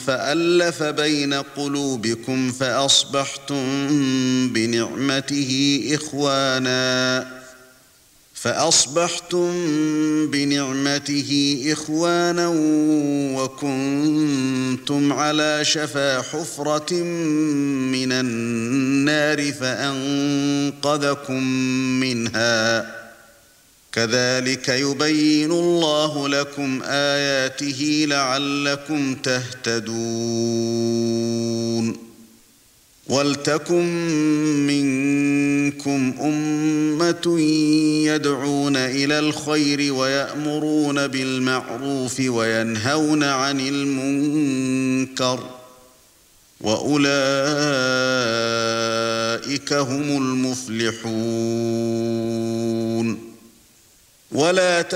فألف بين قلوبكم فأصبحتم بنعمته إخوانا وكنتم على شفا حفرة من النار فأنقذكم منها كذلك يبين الله لكم آياته لعلكم تهتدون ولتكن منكم أمة يدعون إلى الخير ويأمرون بالمعروف وينهون عن المنكر وأولئك هم المفلحون ولا